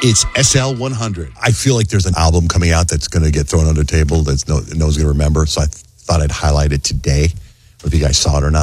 It's SL100. I feel like there's an album coming out that's going to get thrown on the table that no one's going to remember. So I thought I'd highlight it today, whether you guys saw it or not.